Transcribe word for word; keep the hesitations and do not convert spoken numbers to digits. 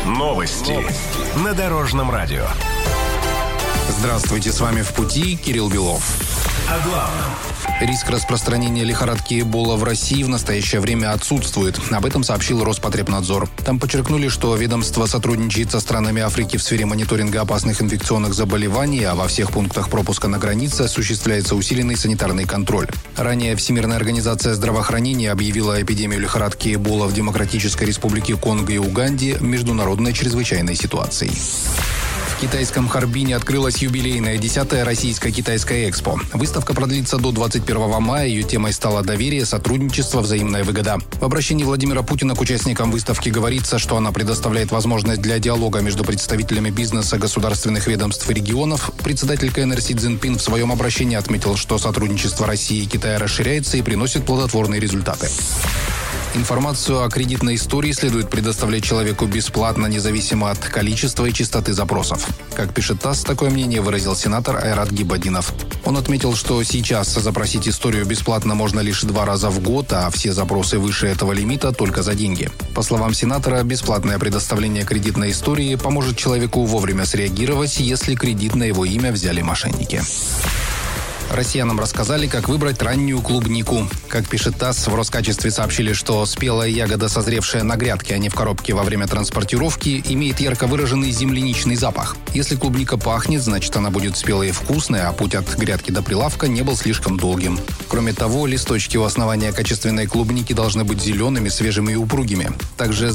Новости на Дорожном радио. Здравствуйте, с вами «В пути» Кирилл Белов. О главном. Риск распространения лихорадки Эбола в России в настоящее время отсутствует. Об этом сообщил Роспотребнадзор. Там подчеркнули, что ведомство сотрудничает со странами Африки в сфере мониторинга опасных инфекционных заболеваний, а во всех пунктах пропуска на границе осуществляется усиленный санитарный контроль. Ранее Всемирная организация здравоохранения объявила эпидемию лихорадки Эбола в Демократической Республике Конго и Уганде международной чрезвычайной ситуацией. В китайском Харбине открылась юбилейная десятая российско-китайская экспо. Выставка продлится до двадцать первого мая. Ее темой стало доверие, сотрудничество, взаимная выгода. В обращении Владимира Путина к участникам выставки говорится, что она предоставляет возможность для диалога между представителями бизнеса, государственных ведомств и регионов. Председатель КНР Си Цзиньпин в своем обращении отметил, что сотрудничество России и Китая расширяется и приносит плодотворные результаты. Информацию о кредитной истории следует предоставлять человеку бесплатно, независимо от количества и частоты запросов. Как пишет ТАСС, такое мнение выразил сенатор Айрат Гибаддинов. Он отметил, что сейчас запросить историю бесплатно можно лишь два раза в год, а все запросы выше этого лимита только за деньги. По словам сенатора, бесплатное предоставление кредитной истории поможет человеку вовремя среагировать, если кредит на его имя взяли мошенники. Россиянам рассказали, как выбрать раннюю клубнику. Как пишет ТАСС, в Роскачестве сообщили, что спелая ягода, созревшая на грядке, а не в коробке во время транспортировки, имеет ярко выраженный земляничный запах. Если клубника пахнет, значит она будет спелой и вкусной, а путь от грядки до прилавка не был слишком долгим. Кроме того, листочки у основания качественной клубники должны быть зелеными, свежими и упругими. Также